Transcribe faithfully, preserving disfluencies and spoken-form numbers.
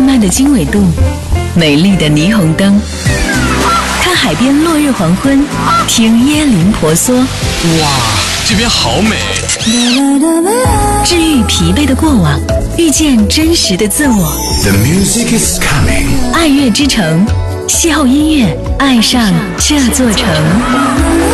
漫的经纬度，美丽的霓虹灯，看海边落日黄昏，听椰林婆娑。 哇，这边好美！ 治愈疲惫的过往，遇见真实的自我。 The music is coming。 爱乐之城，邂逅音乐，爱上这座城。